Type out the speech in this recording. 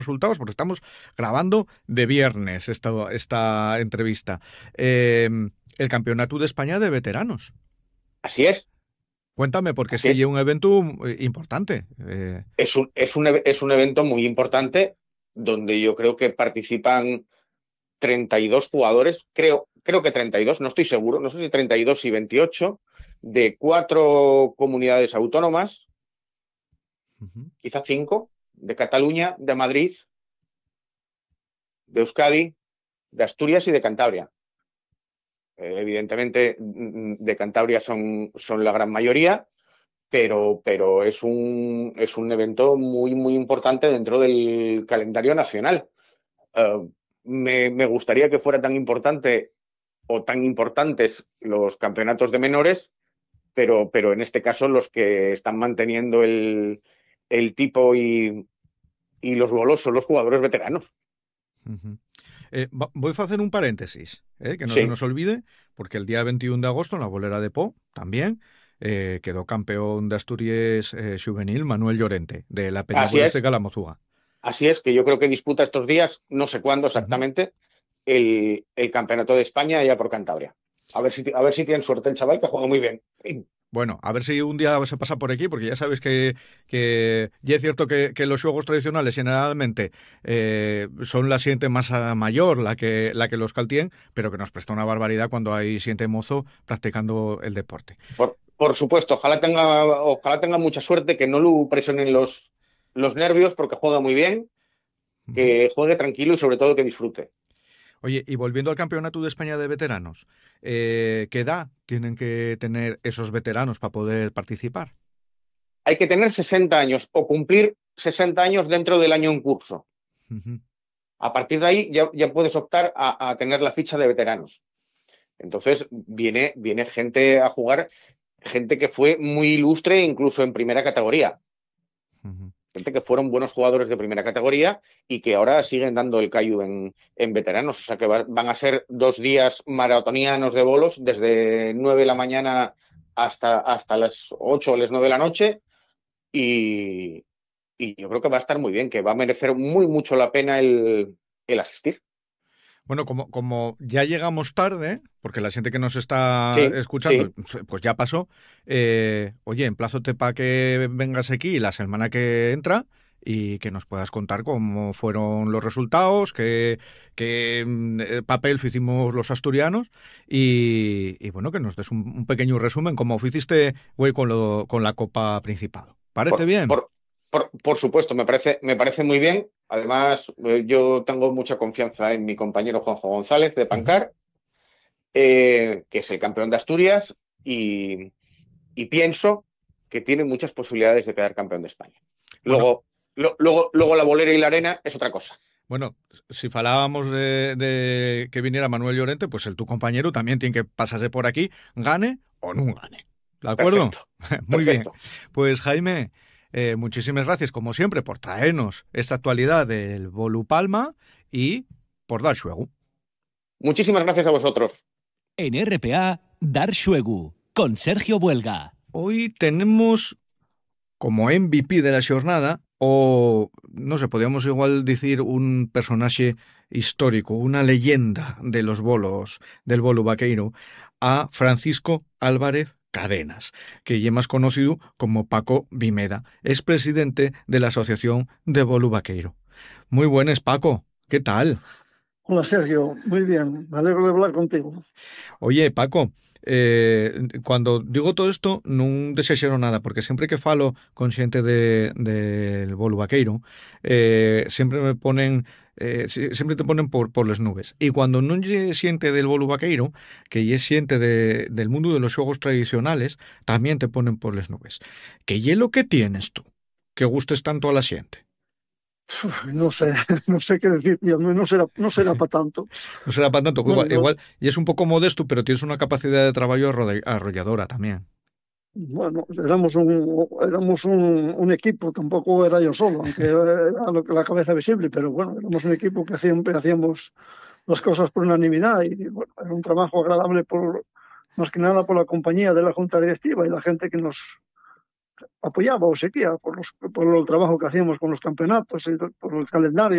resultados, porque estamos grabando de viernes esta entrevista. El Campeonato de España de Veteranos. Así es, Cuéntame, porque es así que lleva es. un evento importante. Es un evento muy importante donde yo creo que participan 32 jugadores, creo que 32, no estoy seguro, no sé si 32 y 28, de 4 comunidades autónomas, Ujú. quizá 5, de Cataluña, de Madrid, de Euskadi, de Asturias y de Cantabria. Evidentemente, de Cantabria son la gran mayoría, pero es un evento muy, muy importante dentro del calendario nacional. Uh, me gustaría que fuera tan importante o tan importantes los campeonatos de menores, pero en este caso los que están manteniendo el tipo y los bolos son los jugadores veteranos. Ujú. Voy a hacer un paréntesis, que no se Sí, nos olvide, porque el día 21 de agosto en la bolera de Po también quedó campeón de Asturias juvenil Manuel Llorente, de la Peña así Bolística es, La Mozúa. así es, que yo creo que disputa estos días, no sé cuándo Ujú. exactamente, el campeonato de España allá por Cantabria. A ver si tienen suerte el chaval, que juega muy bien. Bueno, a ver si un día se pasa por aquí, porque ya sabes que ya es cierto que los juegos tradicionales generalmente son la siente más mayor, la que los caltien, pero que nos presta una barbaridad cuando hay siente mozo practicando el deporte. Por supuesto, ojalá tenga mucha suerte, que no lo presionen los nervios, porque juega muy bien, Ujú. que juegue tranquilo y sobre todo que disfrute. Oye, y volviendo al Campeonato de España de Veteranos, ¿qué edad tienen que tener esos veteranos para poder participar? Hay que tener 60 años o cumplir 60 años dentro del año en curso. Ujú. A partir de ahí ya puedes optar a tener la ficha de veteranos. Entonces viene gente a jugar, gente que fue muy ilustre incluso en primera categoría. Ujú. Gente que fueron buenos jugadores de primera categoría y que ahora siguen dando el callo en veteranos. O sea que van a ser 2 días maratonianos de bolos, desde 9 de la mañana hasta las 8 o las 9 de la noche. Y, y yo creo que va a estar muy bien, que va a merecer muy mucho la pena el asistir. Bueno, como ya llegamos tarde, porque la gente que nos está Sí, escuchando, sí. pues ya pasó, oye, emplázate para que vengas aquí la semana que entra y que nos puedas contar cómo fueron los resultados, qué papel hicimos los asturianos y bueno, que nos des un pequeño resumen, como hiciste, güey, con la Copa Principado. ¿Parece Por, bien? por, por supuesto, me parece muy bien. Además, yo tengo mucha confianza en mi compañero Juanjo González de Ujú. Pancar, que es el campeón de Asturias, y pienso que tiene muchas posibilidades de quedar campeón de España. Bueno, Luego la bolera y la arena es otra cosa. Bueno, si falábamos de que viniera Manuel Llorente, pues el tu compañero también tiene que pasarse por aquí, gane o no gane. ¿De acuerdo? Perfecto, Muy bien. perfecto. Pues Jaime, muchísimas gracias como siempre por traernos esta actualidad del Bolu Palma y por dar juego. Muchísimas gracias a vosotros. En RPA, Dar Xuegu, con Sergio Buelga. Hoy tenemos como MVP de la jornada o, no sé, podríamos igual decir un personaje histórico, una leyenda de los bolos, del bolo vaqueiro, a Francisco Álvarez Cadenas, que ya es más conocido como Paco Vimeda, es presidente de la Asociación de Bolo Vaqueiro. Muy buenas, Paco, ¿qué tal? Hola Sergio, muy bien, me alegro de hablar contigo. Oye, Paco, cuando digo todo esto non desexero nada, porque sempre que falo con xente del bolo vaqueiro, sempre me ponen sempre te ponen por les nubes. E cuando non lle xente del bolo vaqueiro, que lle xente del mundo de los xogos tradicionales, tamén te ponen por les nubes. Que lle lo que tienes tú, que gustes tanto a la xente? No sé, no sé qué decir, tío, no será para tanto. Non será para tanto, que Bueno, igual y es un pouco modesto, pero tienes unha capacidad de traballo arrolladora tamén. bueno, éramos un equipo, tampoco era yo solo, aunque era la cabeza visible, pero bueno, éramos un equipo que siempre hacíamos las cosas por unanimidad y bueno, era un trabajo agradable más que nada por la compañía de la junta directiva y la gente que nos apoyaba o seguía por el trabajo que hacíamos con los campeonatos y por el calendario.